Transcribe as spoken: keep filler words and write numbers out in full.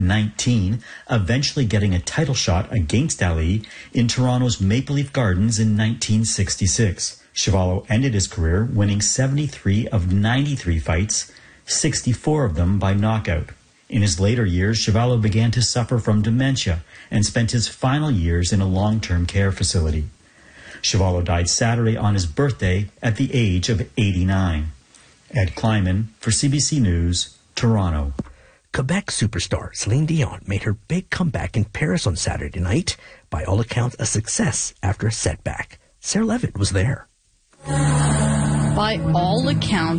nineteen, eventually getting a title shot against Ali in Toronto's Maple Leaf Gardens in nineteen sixty-six. Chuvalo ended his career winning seventy-three of ninety-three fights, sixty-four of them by knockout. In his later years, Chuvalo began to suffer from dementia and spent his final years in a long-term care facility. Chuvalo died Saturday on his birthday at the age of eighty-nine. Ed Kleiman for C B C News, Toronto. Quebec superstar Celine Dion made her big comeback in Paris on Saturday night. By all accounts, a success after a setback. Sarah Levitt was there. By all accounts,